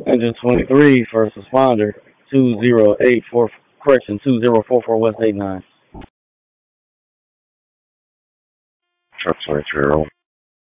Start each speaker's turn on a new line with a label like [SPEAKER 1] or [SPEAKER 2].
[SPEAKER 1] Engine 23, first responder, 2084, correction, 2044 West 89.
[SPEAKER 2] Truck 23 roll.